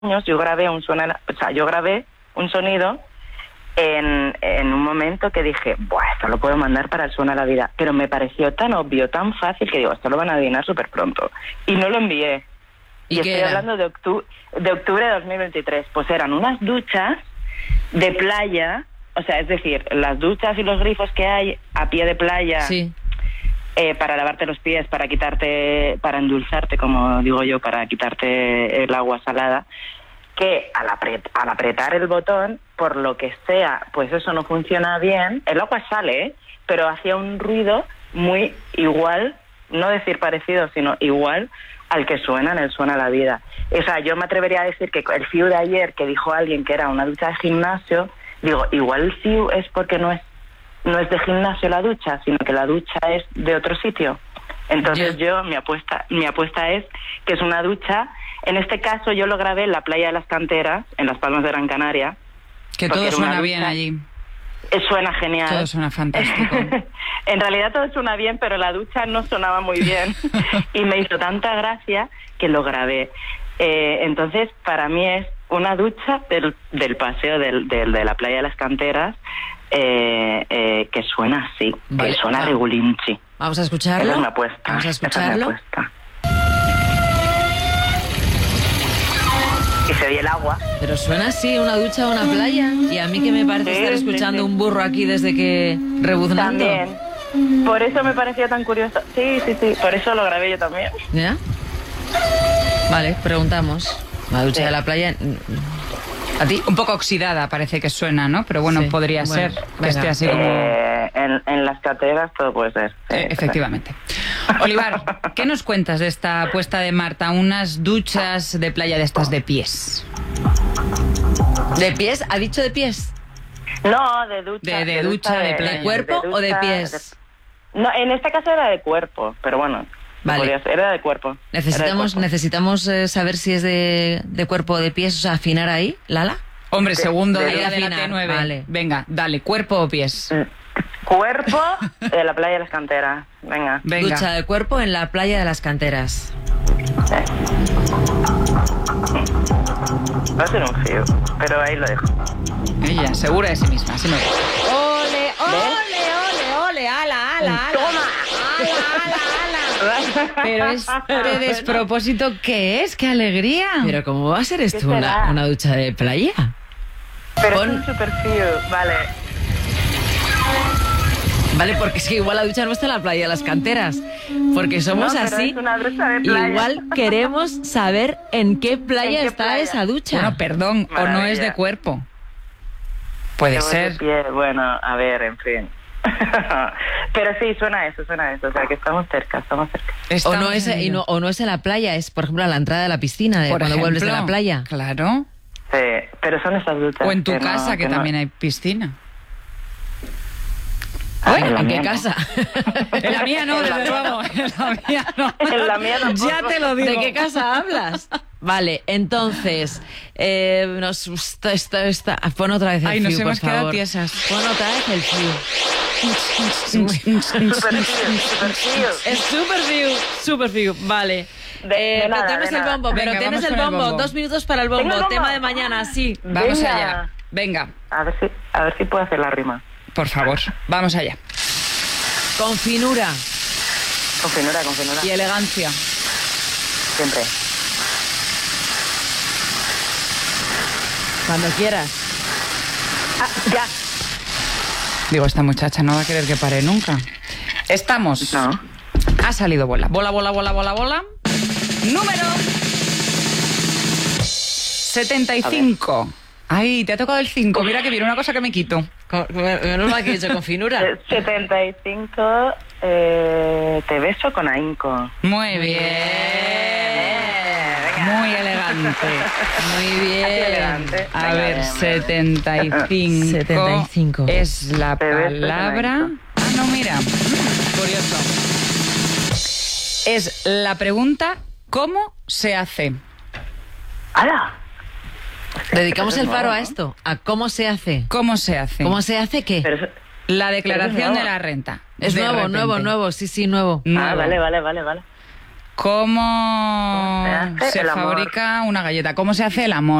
años yo grabé yo grabé un sonido en un momento que dije, buah, esto lo puedo mandar para el Suena la Vida, pero me pareció tan obvio, tan fácil, que digo, esto lo van a adivinar súper pronto. Y no lo envié. ¿Y qué estoy era? hablando de octubre de 2023. Pues eran unas duchas de playa, o sea, es decir, las duchas y los grifos que hay a pie de playa, Sí. Para lavarte los pies, para endulzarte, como digo yo, para quitarte el agua salada, que al apretar el botón, por lo que sea, pues eso no funciona bien. El agua sale, pero hacía un ruido muy igual, no decir parecido, sino igual al que suena en el Suena la Vida. O sea, yo me atrevería a decir que el FIU de ayer, que dijo alguien que era una ducha de gimnasio, digo, igual el FIU es porque no es de gimnasio la ducha, sino que la ducha es de otro sitio. Entonces mi apuesta es que es una ducha. En este caso yo lo grabé en la playa de las Canteras, en Las Palmas de Gran Canaria. Que todo suena bien allí. Suena genial. Todo suena fantástico. En realidad todo suena bien, pero la ducha no sonaba muy bien. Y me hizo tanta gracia que lo grabé. Entonces, para mí es una ducha del paseo de la playa de las Canteras, que suena así, vale, que suena regulinchi. Vamos a escucharlo. Esa es mi apuesta. Vamos a escucharlo. Y se oye el agua. Pero suena así, una ducha o una playa. Y a mí que me parece estar escuchando un burro aquí desde que rebuznando. También. Por eso me parecía tan curioso. Sí. Por eso lo grabé yo también. ¿Ya? Vale, preguntamos. La ducha de la playa. A ti, un poco oxidada parece que suena, ¿no? Pero bueno, Sí, podría bueno, ser que venga. esté así como... En las Canteras todo puede ser. Sí, efectivamente. Olivar, ¿qué nos cuentas de esta apuesta de Marta? Unas duchas de playa de estas de pies. ¿De pies? ¿Ha dicho de pies? No, de ducha. De ducha de playa. ¿De cuerpo o de pies? No, en este caso era de cuerpo, pero bueno. Vale. Era de cuerpo. Necesitamos saber si es de cuerpo o de pies, o sea, afinar ahí, Lala. Hombre, segundo de día de la afinar, T9. vale. Venga, dale, ¿cuerpo o pies? Cuerpo de la playa de las Canteras. Venga. Ducha de cuerpo en la playa de las Canteras. Va a ser un fío, pero ahí lo dejo. Ella, segura de sí misma, así me gusta. ¡Ole, ole! ¡Ala! ¡Toma! Pero este despropósito, ¿qué es? ¡Qué alegría! Pero ¿cómo va a ser esto será? una ducha de playa? Pero es un super fío, vale. Vale, porque es que igual la ducha no está en la playa de las Canteras. Porque somos No, pero así. es una ducha de playa. Igual queremos saber en qué playa ¿En qué está playa? esa ducha. Bueno, perdón, o no es Maravilla. de cuerpo. Puede Luego ser. de pie, bueno, a ver, en fin. Pero sí, suena eso. O sea, que estamos cerca. O no, es, o no es en la playa, es por ejemplo a la entrada de la piscina, Por cuando ejemplo, vuelves de la playa. Claro. Sí, pero son esas duchas. O en tu que casa, que no- también hay piscina. Bueno, ¿En la qué mía no. casa? En la mía no, desde luego. En la mía no. En la mía tampoco. Ya te lo digo. ¿De qué casa hablas? Vale, entonces, pon otra vez el Ay, nos frío, hemos por quedado favor. tiesas. Pon otra vez el frío. Super fío. Es súper frío, vale. De nada, tienes de el nada. bombo, pero Venga, tienes vamos el con el bombo. bombo. 2 minutos para el bombo. Tengo el bombo. Tema de mañana, sí. Vamos Venga. allá. Venga, A ver si puedo hacer la rima. por favor, vamos allá. Con finura. Con finura. Y elegancia. Siempre. Cuando quieras. Ya. Digo, esta muchacha no va a querer que pare nunca. Estamos. No. Ha salido bola. Bola. Número 75. Ay, te ha tocado el 5. Mira que viene una cosa que me quito. Menos mal que he hecho con finura. 75. Te beso con ahínco. Muy bien. Muy elegante. Muy bien. Así elegante. A Venga, ver, venga. 75. 75. Es la Te ves palabra. Ah, no, mira. Curioso. Es la pregunta: ¿cómo se hace? ¡Hala! Dedicamos Pero el es faro nuevo, a ¿no? esto. ¿A cómo se hace? ¿Cómo se hace? ¿Cómo se hace qué? Pero eso- La Pero declaración es de nuevo. la renta. Es De nuevo, repente. nuevo. Sí, nuevo. Ah, Nuevo. vale. ¿Cómo ¿Cómo se hace se el amor? fabrica una galleta? ¿Cómo se hace el amor?